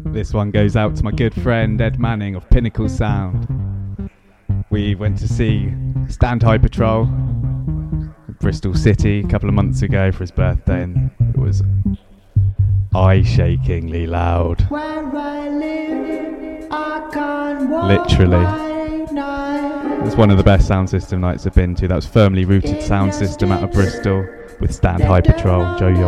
This one goes out to my good friend Ed Manning of Pinnacle Sound. We went to see Stand High Patrol in Bristol City a couple of months ago for his birthday, and it was eye-shakingly loud. Literally. It's one of the best sound system nights I've been to. That was Firmly Rooted Sound System out of Bristol with Stand High Patrol, Joe Young.